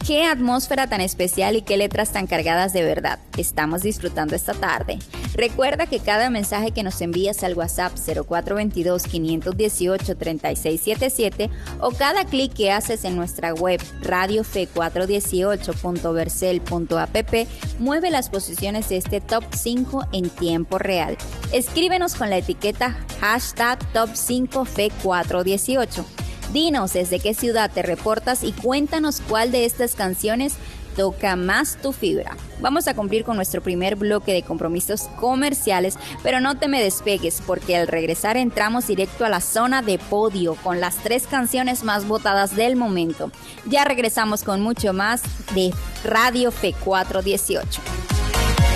Qué atmósfera tan especial y qué letras tan cargadas de verdad estamos disfrutando esta tarde. Recuerda que cada mensaje que nos envías al WhatsApp 0422-518-3677 o cada clic que haces en nuestra web radiofe418.vercel.app mueve las posiciones de este Top 5 en tiempo real. Escríbenos con la etiqueta hashtag Top 5 Fe418. Dinos desde qué ciudad te reportas y cuéntanos cuál de estas canciones toca más tu fibra. Vamos a cumplir con nuestro primer bloque de compromisos comerciales, pero no te me despegues porque al regresar entramos directo a la zona de podio con las 3 canciones más votadas del momento. Ya regresamos con mucho más de Radio Fe 418.